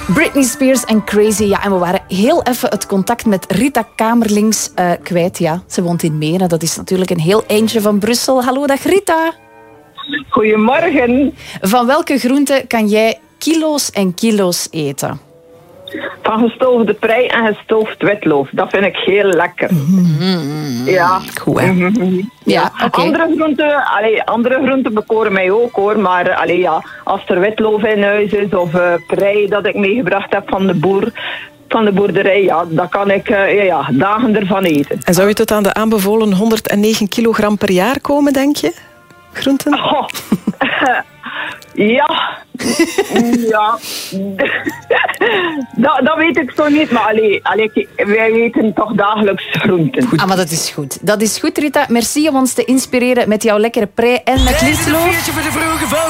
Britney Spears en Crazy. Ja, en we waren heel even het contact met Rita Kamerlings kwijt. Ja, ze woont in Menen. Dat is natuurlijk een heel eindje van Brussel. Hallo, dag Rita. Goedemorgen. Van welke groente kan jij kilo's en kilo's eten? Van gestoofde prei en gestoofd witloof. Dat vind ik heel lekker. Ja. Goed, hè? Ja, oké. Andere groenten bekoren mij ook, hoor. Maar als er witloof in huis is of prei dat ik meegebracht heb van de boer, van de boerderij, ja, dan kan ik dagen ervan eten. En zou je tot aan de aanbevolen 109 kilogram per jaar komen, denk je? Groenten? Oh. Ja. Dat weet ik zo niet, maar wij eten toch dagelijks groenten. Ah, maar dat is goed. Dat is goed, Rita. Merci om ons te inspireren met jouw lekkere prei en met witloof.